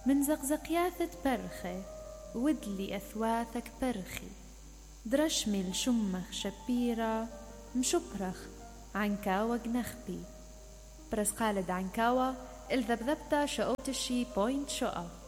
من زقزقياثة برخي ودلي أثواثك برخي درشمي الشمخ شبيرة مشبرخ عنكاوة جنخبي برس خالد عنكاوة الذبذبتا شقوتشي بوينت شقا.